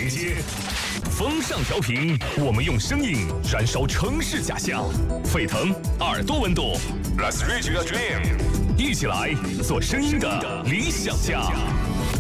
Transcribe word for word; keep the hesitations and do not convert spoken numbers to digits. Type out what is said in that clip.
链接。风尚调频，我们用声音燃烧城市假象，沸腾耳朵温度。Let's reach your dream， 一起来做声音的理想家。